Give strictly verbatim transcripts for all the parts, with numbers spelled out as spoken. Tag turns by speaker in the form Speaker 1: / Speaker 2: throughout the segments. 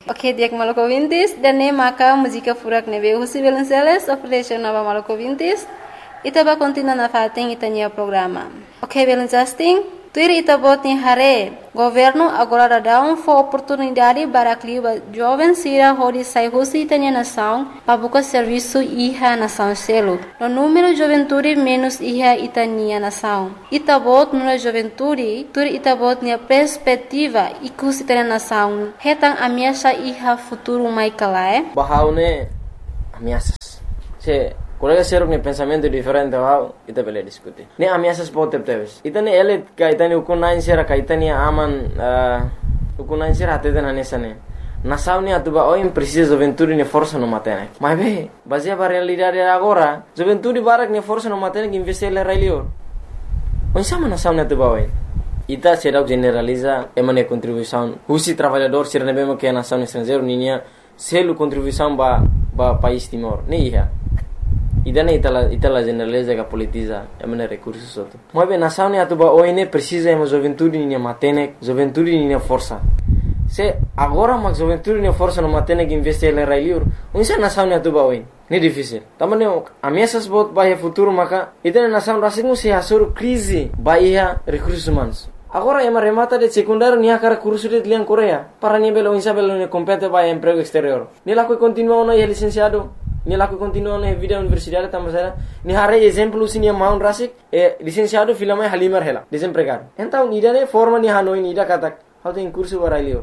Speaker 1: Ok, dia Maluku Vintis, dan ne maka música furak nebe Husi Belenceles, operation nova Maluku Vintis, itaba continua na fating itania programa. Ok, Belencasting, tuir itabot ni hare, governo agora dá um for oportunidade para clima jovem sira hori sai Husi itania nação, pabuka serviço iha nação selo. No número juventude menos iha itania nação. Itabot no juventude, tuir itabot ni perspectiva ikus itania nação. Hetang ameaça iha futuro mai kalae.
Speaker 2: Bahaune ameaças. Se colega seruk ni pensamento diferente bahau ita bele diskuti. Ne ameaças pote teves. Itani ele ka itani ukunain sera ka itani aman ukunain sera atete na nesane. Nação ni atuba oi precisa juventude ni força no matene. Mas be, baseia para realidade agora, juventude barak ni força no matene que investir le railio. Onde sama nação ni atuba oi. Ita será generaliza emane contribuição. Husi trabalhador ser nebemo que a nação estrangeiro ninia selo contribuição ba ba país Timor. Ni ia. Idana itala itala generaliza que politiza emane recursos outro. Mas be nação ni atuba oi ne precisa ema juventude ni matene, juventude ni força. Se agora mas juventude ni força no matene que investir le railio. Onde nação ni atuba oi. Ni difícil. Também ameaças bot bahia futuro maka itana nação rasingu se asur crise bahia recursos humanos. Agora ema remata de secundário ni akara curso de lian Coreia para ni belo insa belo ni compete vai emprego exterior. Ni lá que continua no licenciado, ni lá que continua na vida universidade também ni hare exemplo sini maun rasik e licenciado filama halimar hela desempregado. Então ni dane forma ni hanoi ni da katak how tem curso para lior.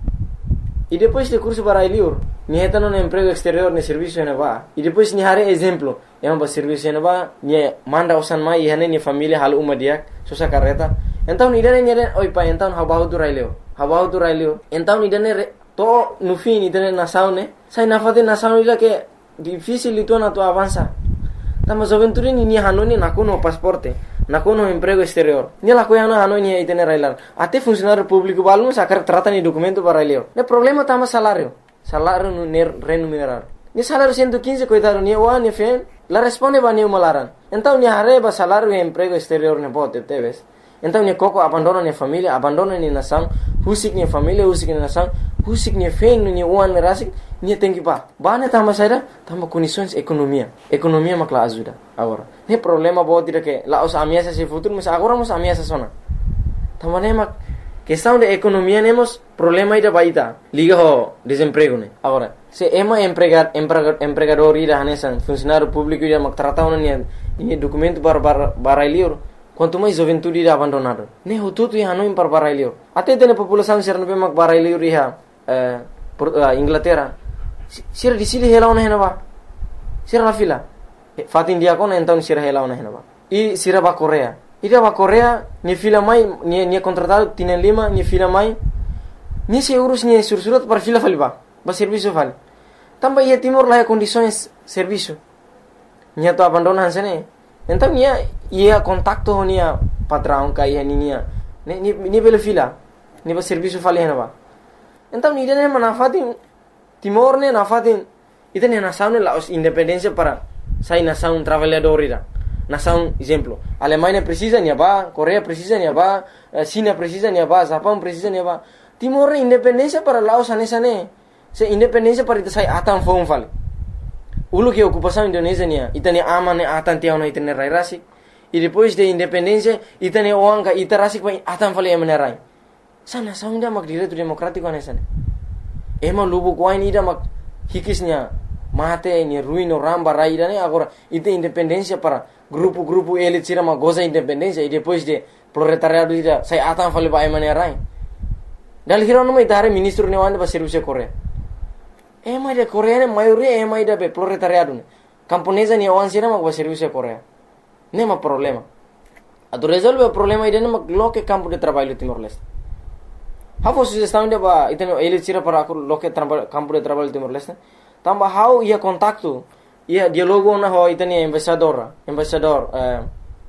Speaker 2: E depois de curso para lior ni heta no emprego exterior ni serviço na va. E depois ni hare exemplo yang ba serviço na va ni manda usan mai hane ni família hal umadiak sosa carreta. Então ni dane ni dane oi pa então habau tu raileo habau tu raileo então ni dane to no fim ni dane nação ne sai na fate nação ila que difícil itu na tu avança tama juventude ni ni hanoni na kono pasporte na kono emprego exterior ni la coiana hanoni ai tene railar até funcionário público balno sacar trata ni documento para raileo ne problema tama salário salário no remunerado ni salário cento e quinze coitado ni wa ni fen la responde ba ni malaran então ni hareba salário e emprego exterior ne bote teves. Então ni koko abandona ni família, abandona ni nação, husik ni família, husik ni nação, husik ni fen ni uan ni rasik, ni tenki pa. Bane tama saida, tama condições economia. Economia makla ajuda agora. Ne problema bo tira que la os ameaças se futuro, mas agora mos ameaças sona. Tama ne mak questão de economia nemos problema ida baita. Liga ho desemprego ne. Agora, se ema empregar empregador ida hanesan, funcionário público ida mak tratau ni ni documento bar bar barailior. Quanto mais juventude irá abandonado. Ne hututu ia hanoi par barailio. Até tem população ser nebe mak barailio iha eh Inglaterra. Sira di sili hela ona henaba. Sira la fila. Fatin dia kona então sira hela ona henaba. I sira ba Coreia. Ida ba Coreia ni fila mai ni ni contratado tienen lima ni fila mai. Ni se urus ni sursurat par fila faliba. Ba serviço fal. Tamba ia Timor lá condições serviço. Nia to abandona hansene. Então nia ia contacto nia patrão ka ia nia ni ni ni bela fila ni ba serviço fale hena. Então ni dene manafatin Timor ne nafatin itene nação ne la independência para sai nação trabalhador ira. Nação exemplo, Alemanha precisa nia ba, Coreia precisa nia ba, China precisa nia ba, Japão precisa nia ba. Timor independência para Laos anesa ne. Se independência para ita sai atan fon fale. Ulu que ocupação Indonésia nia, itane aman ne atan tiau na itane rai rasik. E depois de independência, itane oanga ita rasik pa atan fale emane rai. Sana saunda mak direito democrático anesa ne. Ema lubu kuain ida mak hikisnya mate ni ruino ramba rai ida ne agora ita independência para grupo-grupo elit sira mak goza independência e depois de proletariado ida sai atan fale pa emane rai. Dal hirono mai tare ministro ne wanda ba serviço Coreia. Ema ida Coreia ne maioria ema ida be proletariado ne. Camponesa ni awan sira mak ba serviço Coreia. Nema problema. Ado resolve o problema ida ne mak loke campo de trabalho Timor-Leste. Hafo sugestão de ba itano elit sira para aku loke campo de trabalho Timor-Leste. Tamba how ia contacto ia dialogo na ho itani embaixador, embaixador eh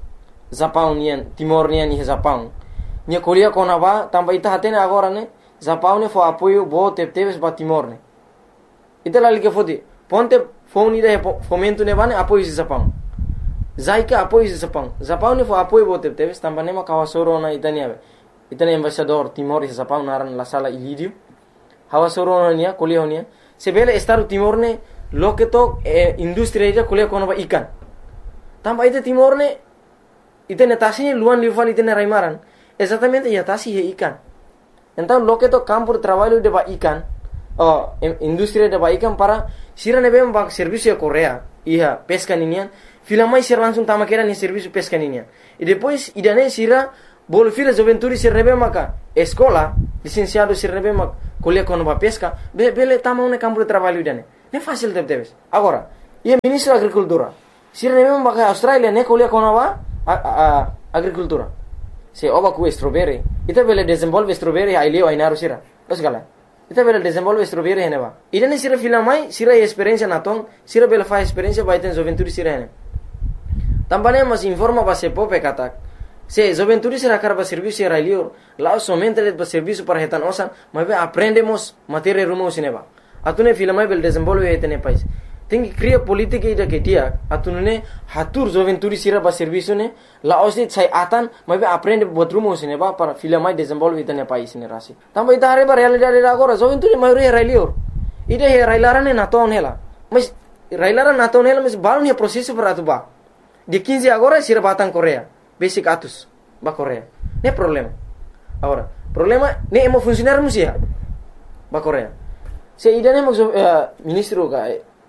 Speaker 2: Japão nian Timor nian ni Japão. Nia kolia kona ba tamba ita hatene agora ne Japão ne fo apoio bo tep teves ba Timor ne. Ita lali ke fodi ponte phone ida fomento ne bane apoio si Japão. Zaika apoio si Japão. Japão ne fo apoio bo tep teves tamba ne ma kawasoro na itania. Itani embaixador Timor si Japão naran la sala Ilírio. hawa soro nia kuliah nia sebele Estado Timor ne loke to eh, industri aja kuliah kono ba ikan tamba ite Timor ne ite netasi luan lival ite ne raimaran exatamente ya tasi he ikan então loke to campo de trabalho de ba ikan oh industri de ba ikan para sira nebe ba serviço Korea iya pesca ninian filamai sira langsung tama kera ni serviço pesca ninian e depois idane sira bol fila juventude sira nebe maka escola licenciado sira nebe mak kuliah kono ba pesca be bele tama un campo de trabalho idane ne fácil de teves agora e ministro agricultura sira nebe maka Australia ne kuliah kono ba agricultura se oba ku strawberry ita bele desenvolve strawberry ai leo ai naru sira os gala ita bele desenvolve strawberry heneba idane sira filamai sira experiência natong sira bele fa experiência ba iten juventude sira hene tambane mas informa ba se pope katak se juventude sira karba serviço era lior lá somente de serviço para retan osan mas aprendemos matéria rumo sineba atune filamai bele desenvolve etene país tem que criar política ida que dia atune hatur juventude sira ba serviço ne la osi sai atan mas aprende botrumo sineba para filamai desenvolve etene país ne rasi tamba ita hare ba realidade agora juventude maioria era lior ida he railarane na ton hela mas railara na ton hela mas balon he processo para atuba de quinze agora sira batan Korea basic atus ba Korea ne problema agora problema ne emo funcionar musia ba Korea se ida ne mo uh, ministro ka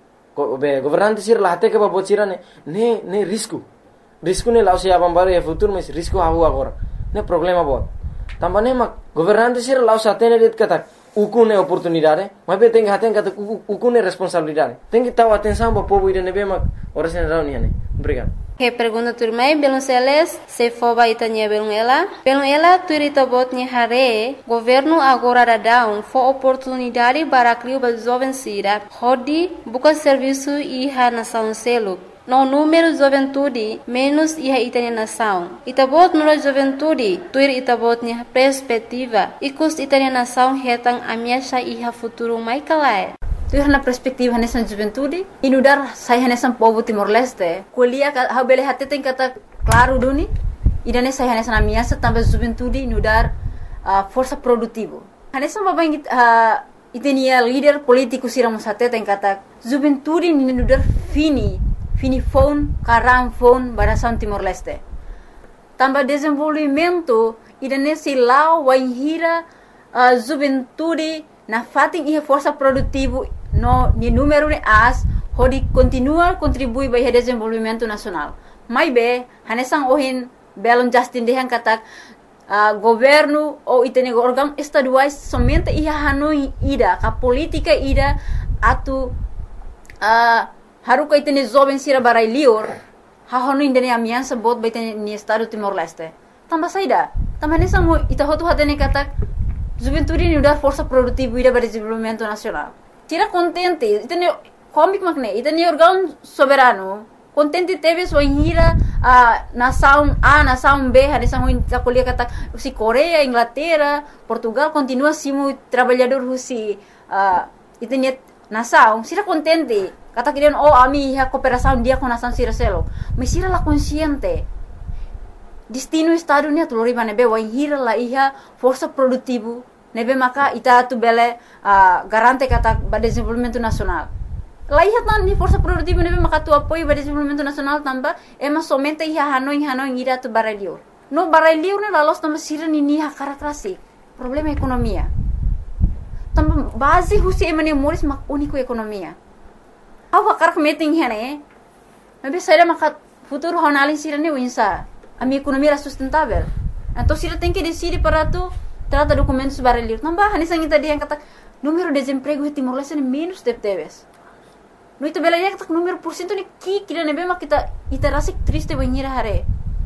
Speaker 2: be governante sir lahate ke ba bocira ne ne ne risco risco ne lao se abambare e futuro mas risco havu agora ne problema bot tambane ma governante sir lao satene det kata ukune oportunidade mas be tem haten kata ukune responsabilidade tem que taw atenção ba povo ida ne be ma ora sen rauni ne obrigado.
Speaker 1: Que pergunta turmai belum seles se foba itanya belum ela belum ela turita botnya hare governo agora dadão fo oportunidade para criar ba jovem sira hodi buka serviço iha nação selo no número juventude menos iha itanya nação itabot no juventude tuir itabotnya perspectiva ikus itanya nação hetang amiasha iha futuro mai kalai tuir na perspektiva nessa juventude inudar sai nessa povo Timor-Leste kuliah ha bele hate tem kata claro duni idane sai nessa amiasa também juventude inudar uh, força produtivo nessa babang uh, itenia líder político siram hate tem kata juventude inudar fini fini phone karam phone barasan Timor-Leste também desenvolvimento idane silau waihira uh, juventude na fating iha força produtivo no ni número ne as hodi continua contribui para o desenvolvimento nacional mai be hanesang ohin belon justin dehan katak uh, governo ou itene órgão estaduais somente iha hanoi ida ka politika ida atu uh, haru ka itene jovem sira barai lior ha hanoi indene amiansa bot ba itene ni estado Timor-Leste tamba saida tamba hanesang ho ita hotu hatene katak juventude ni udar força produtiva ida para desenvolvimento nacional tira contente itene comic makne itene órgão soberano contente teve sua hira a nação A nação B hanesang ho kuliah kata si Korea Inglaterra Portugal continua simu trabalhador husi uh, itene nação sira contente kata kirian oh ami ha cooperação dia com nação sira selo mas sira la consciente destino estado ni atulori bane be wa hira la iha força produtivo nebe maka ita tu bele uh, garante kata ba desenvolvimento nacional la iha tan ni força produtivo nebe maka tu apoio ba desenvolvimento nacional tamba ema somente iha hanoi hanoi ira tu baralior no baralior ne la los tamba sira ni ni ha karakterasi problema ekonomia tamba base husi emane moris mak unico ekonomia awa karak meeting hene nebe saira maka futuro honalin sira ne winsa a minha economia era sustentável. Então, se ela tem que decidir para tu trata documentos para ler, não vai. Nessa gente dia kata número de desemprego em Timor-Leste é menos de teves. No itu bela dia kata número por cento ni ki kira nebe mak kita ita rasik triste banhira hare.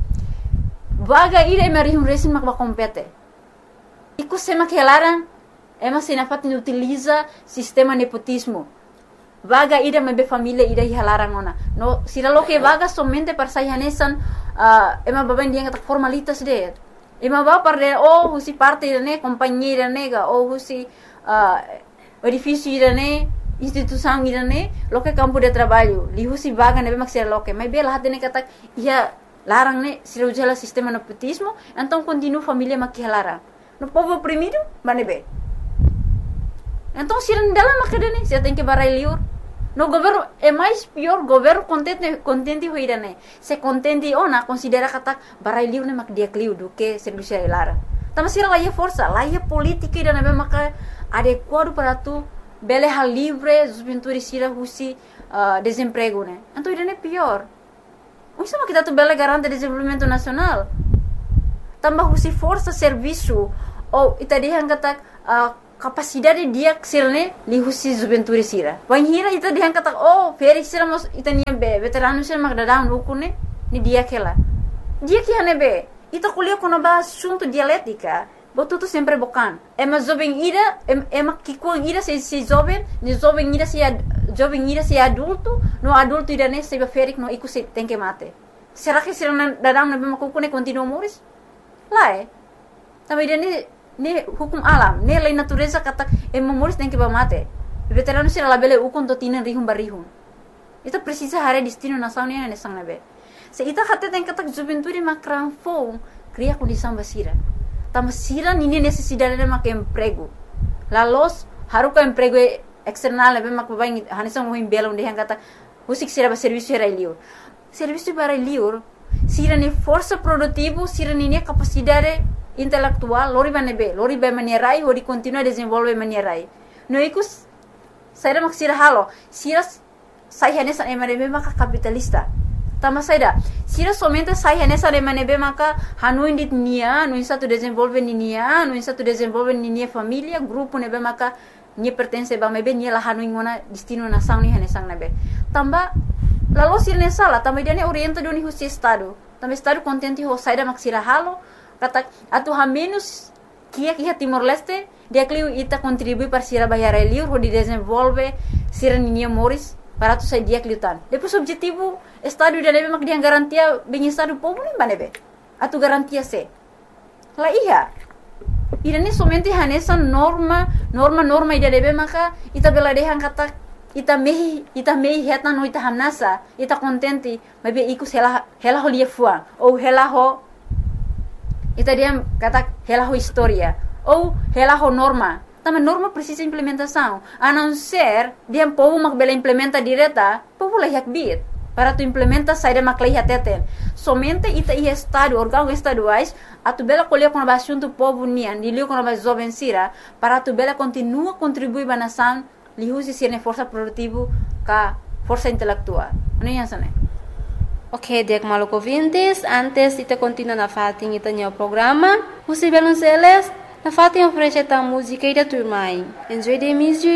Speaker 1: Vaga ira mari um resin mak ba compete. Iku sema que elaran ema senafat ni utiliza sistema nepotismo. Vaga ida mebe família ida hilaran ona. No sira lo que vaga somente para sayanesan uh, ema baben dia kata formalitas de. Ema ba parde oh husi parte ne companhia nega oh husi uh, edifício ida ne instituição ida ne lo que campo de trabalho li husi vaga nebe mak sira lo que mai bela hatene kata ia larang ne sira ujala sistema nepotismo então continua família mak hilaran. No povo oprimido manebe.
Speaker 3: Então, se não dela macadene, você tem que barai liur. No governo é mais pior, governo contente contente hoira né. Se contente ona considera kata barai liur né mak dia kliu do que serviço lara. Tama sira lá é força, lá é política ida né maka adequado para tu bele hal livre, juventude sira husi uh, desemprego né. Então ida né pior. O sama kita tu bele garante desenvolvimento nacional. Tambah husi força serviço ou ita dia kata uh, capacidade dia ksilne li husi juventude sira. Wan hira ita dia kata oh feri sira mos ita nia be veterano sira mak dadang ukune ni dia kela. Dia que hane be ita kuliah kono ba assunto dialética. Botu tu sempre bocan. Ema jovem ira ema kikuang ira se se jovem, ni jovem ira se jovem ira se adulto, no adulto ira ne se ferik no iku se tem que mate. Será que sira dadang na be makukune continua moris? Lá é. Também dia ni ni hukum alam, ni lei natureza kata ema moris tem que ba mate. Veterano sira labele ukon to tinan rihum barihum. Ita precisa hare destino nação ni ne sang nabe. Se ita kata tem kata juventude makran fo cria condição basira. Tama sira nini necessidade de mak emprego. Lalos haruka emprego external be mak baing hanisang mohim belo de kata husik sira ba serviço era liur. Serviço para liur sira ni força produtivo, sira ni capacidade intelectual, lori ba nebe, lori ba manierai, ori continua desenvolve manierai. No ikus saira mak sira halo, sira sai hanesa emanebe maka capitalista. Tama saida, sira somente sai hanesa emanebe maka hanu indit nia, no insa tu desenvolve ni nia, no insa tu desenvolve ni nia família, grupo nebe maka ni pertence ba mebe ni la hanu ingona destino nação ni hanesang nebe. Tamba lalu sira ne sala, tamba dia ne orienta do ni husi estado. Tamba estado contente ho saida mak sira halo, kata atu ha menos kia kia Timor Leste, dia kliu ita contribui para sira bayar liur ho di desenvolve sira ni nia moris para tu sai dia kliutan. Depois objetivo estado dia nebe mak dia garantia bem estado povo nem banebe. Atu garantia se. La iya. Ida ni somente hanesa norma, norma norma ida nebe maka ita bela dehan kata ita mehi ita mehi heta no ita hanasa ita contente mabe ikus hela hela ho lia fuang ou hela ho ita dia kata hela ho historia ou hela ho norma. Tama norma precisa implementação. A não ser dia povo mak bela implementa direta, povo lah yak bit. Para tu implementa saída mak lah teten. Somente ita i estado, órgão estaduais, a tu bela colher com a assunto povo nian, di liu com a jovem sira, para tu bela continua contribuir ba nação, li husi sirne força produtivo ka força intelectual. Ano yan sana?
Speaker 1: Ok, diak maluco vintes, antes ita continua na fating ita niya programa, husi belon seles, na fating oferece ta música ida turmai. Enjoy the music.